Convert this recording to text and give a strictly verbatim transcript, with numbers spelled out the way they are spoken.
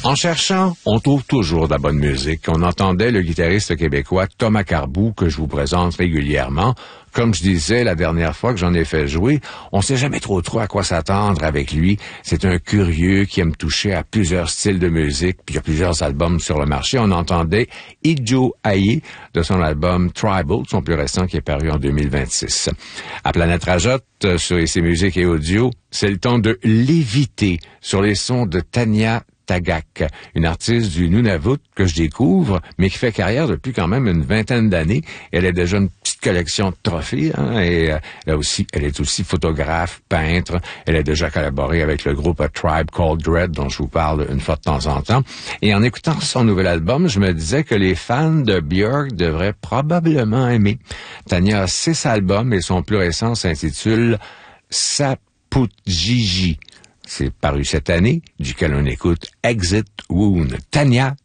En cherchant, on trouve toujours de la bonne musique. On entendait le guitariste québécois Thomas Carbou, que je vous présente régulièrement. Comme je disais la dernière fois que j'en ai fait jouer, on sait jamais trop trop à quoi s'attendre avec lui. C'est un curieux qui aime toucher à plusieurs styles de musique, puis il y a plusieurs albums sur le marché. On entendait Ijo Aye de son album Tribal, son plus récent qui est paru en deux mille vingt-six. À Planète Rajotte, sur ses musiques et audio, c'est le temps de léviter sur les sons de Tanya Tagaq, une artiste du Nunavut que je découvre, mais qui fait carrière depuis quand même une vingtaine d'années. Elle a déjà une petite collection de trophées, hein, et euh, là aussi, elle est aussi photographe, peintre. Elle a déjà collaboré avec le groupe A Tribe Called Dread, dont je vous parle une fois de temps en temps. Et en écoutant son nouvel album, je me disais que les fans de Björk devraient probablement aimer. Tanya a six albums et son plus récent s'intitule Saputjiji. C'est paru cette année, duquel on écoute Exit Wound. Tanya